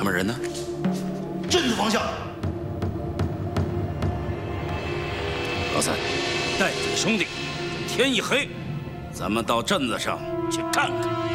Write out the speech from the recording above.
他们人呢？ 镇子方向。 老三，带着兄弟，天一黑，咱们到镇子上去看看。